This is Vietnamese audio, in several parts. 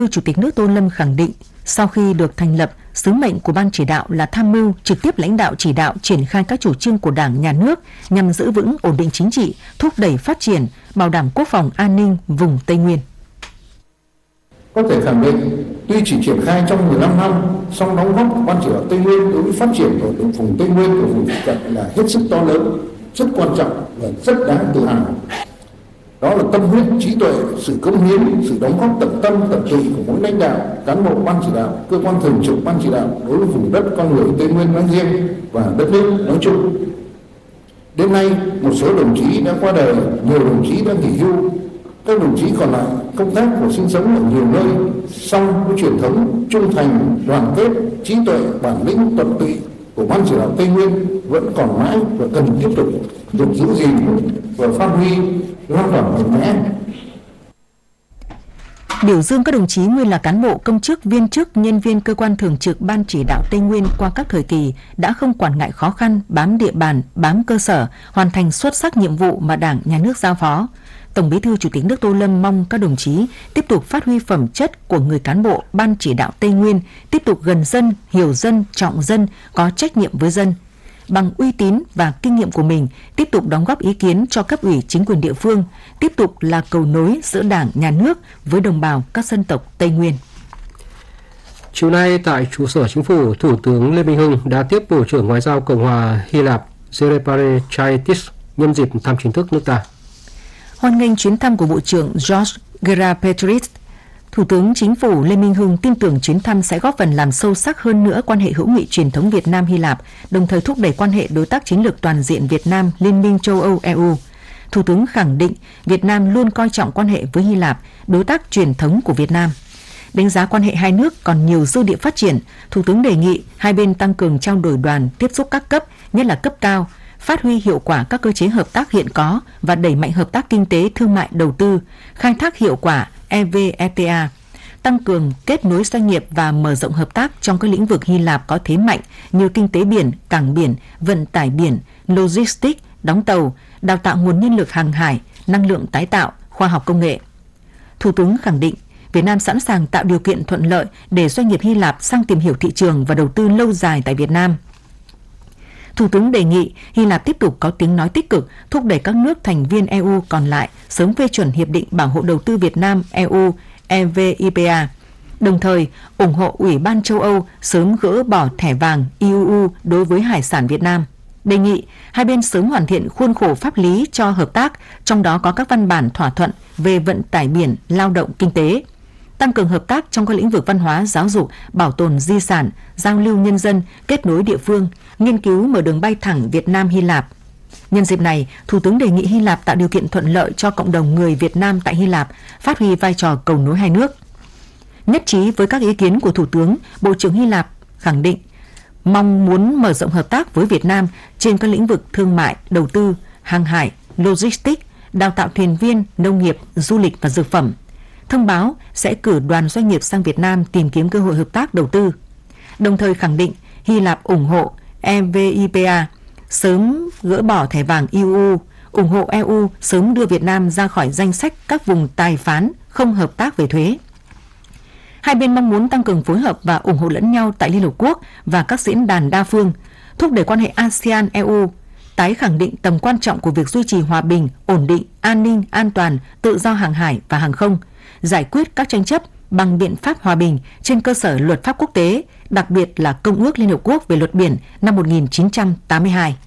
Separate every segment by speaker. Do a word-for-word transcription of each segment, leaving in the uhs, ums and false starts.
Speaker 1: Chủ tịch nước Tô Lâm khẳng định, sau khi được thành lập, sứ mệnh của Ban chỉ đạo là tham mưu trực tiếp lãnh đạo chỉ đạo triển khai các chủ trương của Đảng, Nhà nước nhằm giữ vững ổn định chính trị, thúc đẩy phát triển, bảo đảm quốc phòng an ninh vùng Tây Nguyên.
Speaker 2: Có thể khẳng định, tuy chỉ triển khai trong mười lăm năm, song đóng góp của Ban chỉ đạo Tây Nguyên đối với phát triển của vùng Tây Nguyên của vùng phụ cận là hết sức to lớn, rất quan trọng và rất đáng tự hào. Đó là tâm huyết, trí tuệ, sự cống hiến, sự đóng góp tận tâm, tận tụy của mỗi lãnh đạo, cán bộ Ban chỉ đạo, cơ quan thường trực Ban chỉ đạo đối với vùng đất con người Tây Nguyên nói riêng và đất nước nói chung. Đến nay, một số đồng chí đã qua đời, nhiều đồng chí đã nghỉ hưu, các đồng chí còn lại công tác và sinh sống ở nhiều nơi, song với truyền thống trung thành, đoàn kết, trí tuệ, bản lĩnh, tận tụy của Ban chỉ đạo Tây Nguyên vẫn còn mãi và cần tiếp tục được giữ gìn và phát huy lan tỏa mạnh mẽ.
Speaker 1: Biểu dương các đồng chí nguyên là cán bộ, công chức, viên chức, nhân viên cơ quan thường trực Ban chỉ đạo Tây Nguyên qua các thời kỳ đã không quản ngại khó khăn, bám địa bàn, bám cơ sở, hoàn thành xuất sắc nhiệm vụ mà Đảng, Nhà nước giao phó. Tổng Bí thư Chủ tịch nước Tô Lâm mong các đồng chí tiếp tục phát huy phẩm chất của người cán bộ Ban chỉ đạo Tây Nguyên, tiếp tục gần dân, hiểu dân, trọng dân, có trách nhiệm với dân. Bằng uy tín và kinh nghiệm của mình, tiếp tục đóng góp ý kiến cho cấp ủy chính quyền địa phương, tiếp tục là cầu nối giữa Đảng, Nhà nước với đồng bào các dân tộc Tây Nguyên.
Speaker 3: Chiều nay tại trụ sở Chính phủ, Thủ tướng Lê Minh Hưng đã tiếp Bộ trưởng Ngoại giao Cộng hòa Hy Lạp George Chaitis nhân dịp thăm chính thức nước ta.
Speaker 1: Hoan nghênh chuyến thăm của Bộ trưởng George Gerapetris, Thủ tướng Chính phủ Lê Minh Hưng tin tưởng chuyến thăm sẽ góp phần làm sâu sắc hơn nữa quan hệ hữu nghị truyền thống Việt Nam-Hy Lạp, đồng thời thúc đẩy quan hệ đối tác chiến lược toàn diện Việt Nam Liên minh châu Âu E U. Thủ tướng khẳng định Việt Nam luôn coi trọng quan hệ với Hy Lạp, đối tác truyền thống của Việt Nam. Đánh giá quan hệ hai nước còn nhiều dư địa phát triển, Thủ tướng đề nghị hai bên tăng cường trao đổi đoàn, tiếp xúc các cấp, nhất là cấp cao, phát huy hiệu quả các cơ chế hợp tác hiện có và đẩy mạnh hợp tác kinh tế, thương mại, đầu tư, khai thác hiệu quả E V F T A, tăng cường kết nối doanh nghiệp và mở rộng hợp tác trong các lĩnh vực Hy Lạp có thế mạnh như kinh tế biển, cảng biển, vận tải biển, logistics, đóng tàu, đào tạo nguồn nhân lực hàng hải, năng lượng tái tạo, khoa học công nghệ. Thủ tướng khẳng định Việt Nam sẵn sàng tạo điều kiện thuận lợi để doanh nghiệp Hy Lạp sang tìm hiểu thị trường và đầu tư lâu dài tại Việt Nam. Thủ tướng đề nghị Hy Lạp tiếp tục có tiếng nói tích cực, thúc đẩy các nước thành viên E U còn lại sớm phê chuẩn Hiệp định Bảo hộ Đầu tư Việt Nam E U E V I P A, đồng thời ủng hộ Ủy ban châu Âu sớm gỡ bỏ thẻ vàng I U U đối với hải sản Việt Nam. Đề nghị hai bên sớm hoàn thiện khuôn khổ pháp lý cho hợp tác, trong đó có các văn bản thỏa thuận về vận tải biển, lao động, kinh tế. Tăng cường hợp tác trong các lĩnh vực văn hóa, giáo dục, bảo tồn di sản, giao lưu nhân dân, kết nối địa phương, nghiên cứu mở đường bay thẳng Việt Nam-Hy Lạp. Nhân dịp này, Thủ tướng đề nghị Hy Lạp tạo điều kiện thuận lợi cho cộng đồng người Việt Nam tại Hy Lạp, phát huy vai trò cầu nối hai nước. Nhất trí với các ý kiến của Thủ tướng, Bộ trưởng Hy Lạp khẳng định mong muốn mở rộng hợp tác với Việt Nam trên các lĩnh vực thương mại, đầu tư, hàng hải, logistics, đào tạo thuyền viên, nông nghiệp, du lịch và dược phẩm. Thông báo sẽ cử đoàn doanh nghiệp sang Việt Nam tìm kiếm cơ hội hợp tác đầu tư. Đồng thời khẳng định Hy Lạp ủng hộ E V I P A sớm gỡ bỏ thẻ vàng I U U, ủng hộ E U sớm đưa Việt Nam ra khỏi danh sách các vùng tài phán không hợp tác về thuế. Hai bên mong muốn tăng cường phối hợp và ủng hộ lẫn nhau tại Liên Hợp Quốc và các diễn đàn đa phương, thúc đẩy quan hệ a sê an e u, tái khẳng định tầm quan trọng của việc duy trì hòa bình, ổn định, an ninh, an toàn, tự do hàng hải và hàng không, giải quyết các tranh chấp bằng biện pháp hòa bình trên cơ sở luật pháp quốc tế, đặc biệt là Công ước Liên Hợp Quốc về luật biển năm một nghìn chín trăm tám mươi hai.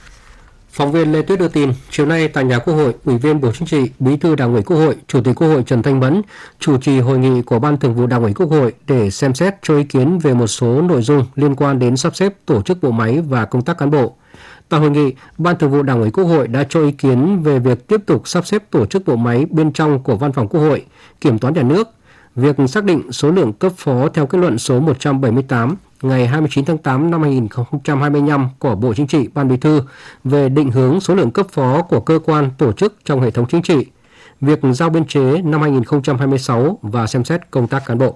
Speaker 3: Phóng viên Lê Tuyết đưa tin, chiều nay tại nhà Quốc hội, Ủy viên Bộ Chính trị, Bí thư Đảng ủy Quốc hội, Chủ tịch Quốc hội Trần Thanh Mẫn chủ trì hội nghị của Ban Thường vụ Đảng ủy Quốc hội để xem xét cho ý kiến về một số nội dung liên quan đến sắp xếp tổ chức bộ máy và công tác cán bộ. Tại hội nghị, Ban Thường vụ Đảng ủy Quốc hội đã cho ý kiến về việc tiếp tục sắp xếp tổ chức bộ máy bên trong của Văn phòng Quốc hội, Kiểm toán Nhà nước, việc xác định số lượng cấp phó theo kết luận số một trăm bảy mươi tám ngày hai mươi chín tháng tám năm hai nghìn không trăm hai mươi lăm của Bộ Chính trị, Ban Bí thư về định hướng số lượng cấp phó của cơ quan tổ chức trong hệ thống chính trị, việc giao biên chế năm hai nghìn không trăm hai mươi sáu và xem xét công tác cán bộ.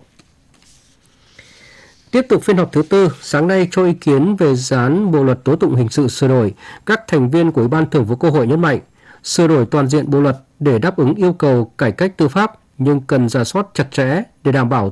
Speaker 3: Tiếp tục phiên họp thứ tư, sáng nay cho ý kiến về dự án Bộ luật tố tụng hình sự sửa đổi, các thành viên của Ủy ban Thường vụ Quốc hội nhấn mạnh, sửa đổi toàn diện bộ luật để đáp ứng yêu cầu cải cách tư pháp nhưng cần rà soát chặt chẽ để đảm bảo